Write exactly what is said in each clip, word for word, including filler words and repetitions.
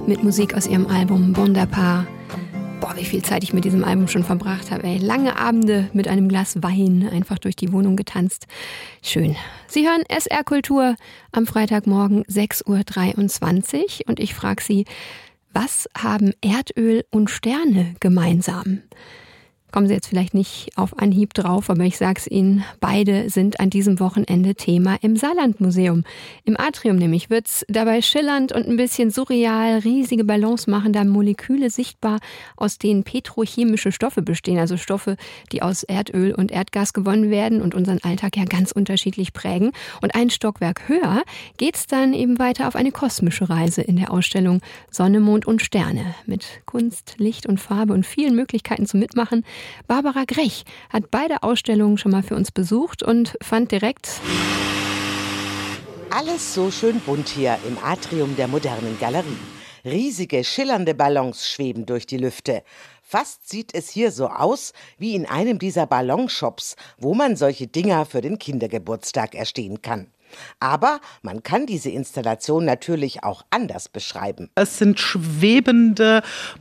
mit Musik aus ihrem Album Bon d'Apart. Boah, wie viel Zeit ich mit diesem Album schon verbracht habe. Ey. Lange Abende mit einem Glas Wein einfach durch die Wohnung getanzt. Schön. Sie hören S R Kultur am Freitagmorgen sechs Uhr dreiundzwanzig und ich frage Sie, was haben Erdöl und Sterne gemeinsam? Kommen Sie jetzt vielleicht nicht auf Anhieb drauf, aber ich sag's Ihnen, beide sind an diesem Wochenende Thema im Saarlandmuseum. Im Atrium nämlich wird's dabei schillernd und ein bisschen surreal. Riesige Ballons machen da Moleküle sichtbar, aus denen petrochemische Stoffe bestehen, also Stoffe, die aus Erdöl und Erdgas gewonnen werden und unseren Alltag ja ganz unterschiedlich prägen. Und ein Stockwerk höher geht's dann eben weiter auf eine kosmische Reise in der Ausstellung Sonne, Mond und Sterne mit Kunst, Licht und Farbe und vielen Möglichkeiten zum Mitmachen. Barbara Grech hat beide Ausstellungen schon mal für uns besucht und fand direkt: Alles so schön bunt hier im Atrium der modernen Galerie. Riesige, schillernde Ballons schweben durch die Lüfte. Fast sieht es hier so aus wie in einem dieser Ballonshops, wo man solche Dinger für den Kindergeburtstag erstehen kann. Aber man kann diese Installation natürlich auch anders beschreiben. Es sind schwebende,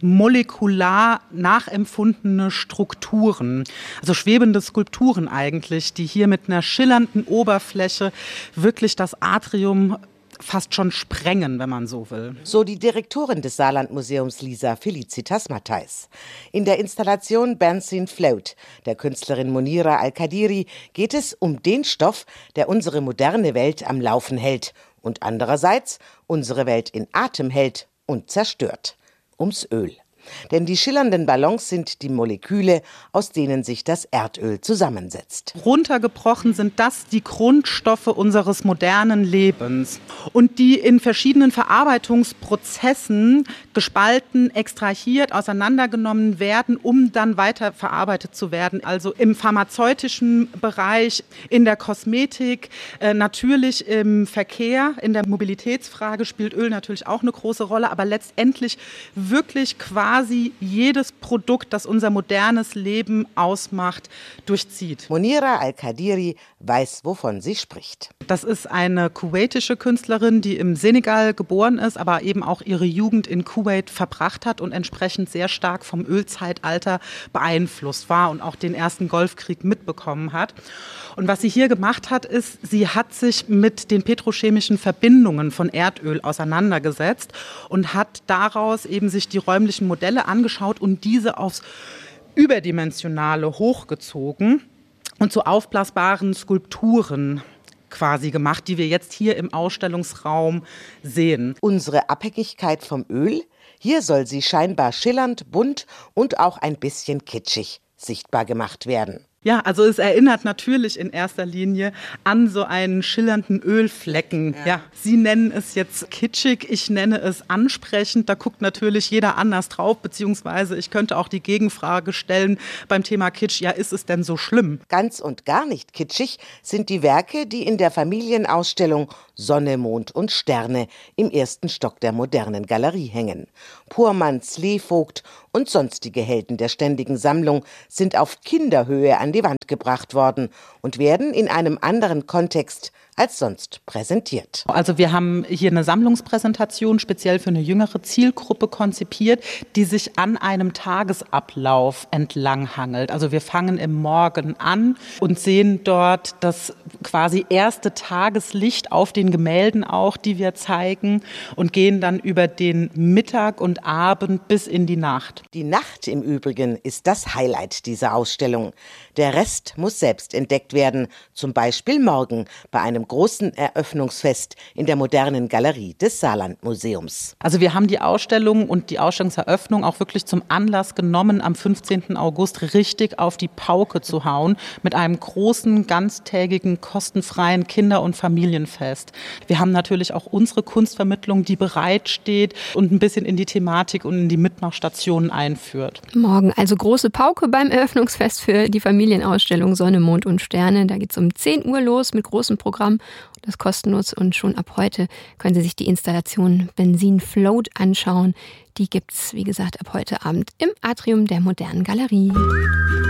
molekular nachempfundene Strukturen, also schwebende Skulpturen eigentlich, die hier mit einer schillernden Oberfläche wirklich das Atrium fast schon sprengen, wenn man so will. So die Direktorin des Saarlandmuseums Lisa Felicitas Matthijs. In der Installation Benzene Float der Künstlerin Monira Al-Kadiri geht es um den Stoff, der unsere moderne Welt am Laufen hält und andererseits unsere Welt in Atem hält und zerstört. Ums Öl. Denn die schillernden Ballons sind die Moleküle, aus denen sich das Erdöl zusammensetzt. Runtergebrochen sind das die Grundstoffe unseres modernen Lebens und die in verschiedenen Verarbeitungsprozessen gespalten, extrahiert, auseinandergenommen werden, um dann weiter verarbeitet zu werden. Also im pharmazeutischen Bereich, in der Kosmetik, äh, natürlich im Verkehr, in der Mobilitätsfrage spielt Öl natürlich auch eine große Rolle, aber letztendlich wirklich quasi quasi jedes Produkt, das unser modernes Leben ausmacht, durchzieht. Monira Al-Kadiri weiß, wovon sie spricht. Das ist eine kuwaitische Künstlerin, die im Senegal geboren ist, aber eben auch ihre Jugend in Kuwait verbracht hat und entsprechend sehr stark vom Ölzeitalter beeinflusst war und auch den ersten Golfkrieg mitbekommen hat. Und was sie hier gemacht hat, ist, sie hat sich mit den petrochemischen Verbindungen von Erdöl auseinandergesetzt und hat daraus eben sich die räumlichen Modelle angeschaut und diese aufs Überdimensionale hochgezogen und zu aufblasbaren Skulpturen quasi gemacht, die wir jetzt hier im Ausstellungsraum sehen. Unsere Abhängigkeit vom Öl, hier soll sie scheinbar schillernd, bunt und auch ein bisschen kitschig sichtbar gemacht werden. Ja, also es erinnert natürlich in erster Linie an so einen schillernden Ölflecken. Ja. Ja, Sie nennen es jetzt kitschig, ich nenne es ansprechend. Da guckt natürlich jeder anders drauf, beziehungsweise ich könnte auch die Gegenfrage stellen beim Thema Kitsch, ja, ist es denn so schlimm? Ganz und gar nicht kitschig sind die Werke, die in der Familienausstellung Sonne, Mond und Sterne im ersten Stock der modernen Galerie hängen. Purmanns, Levogt und sonstige Helden der ständigen Sammlung sind auf Kinderhöhe an die Wand gebracht worden und werden in einem anderen Kontext als sonst präsentiert. Also wir haben hier eine Sammlungspräsentation speziell für eine jüngere Zielgruppe konzipiert, die sich an einem Tagesablauf entlanghangelt. Also wir fangen im Morgen an und sehen dort das quasi erste Tageslicht auf den Gemälden auch, die wir zeigen, und gehen dann über den Mittag und Abend bis in die Nacht. Die Nacht im Übrigen ist das Highlight dieser Ausstellung. Der Rest muss selbst entdeckt werden, zum Beispiel morgen bei einem großen Eröffnungsfest in der modernen Galerie des Saarlandmuseums. Also wir haben die Ausstellung und die Ausstellungseröffnung auch wirklich zum Anlass genommen, am fünfzehnten August richtig auf die Pauke zu hauen mit einem großen, ganztägigen, kostenfreien Kinder- und Familienfest. Wir haben natürlich auch unsere Kunstvermittlung, die bereitsteht und ein bisschen in die Thematik und in die Mitmachstationen einführt. Morgen also große Pauke beim Eröffnungsfest für die Familienausstellung Sonne, Mond und Sterne. Da geht es um zehn Uhr los mit großem Programm. Das ist kostenlos und schon ab heute können Sie sich die Installation Benzene Float anschauen. Die gibt's, wie gesagt, ab heute Abend im Atrium der modernen Galerie.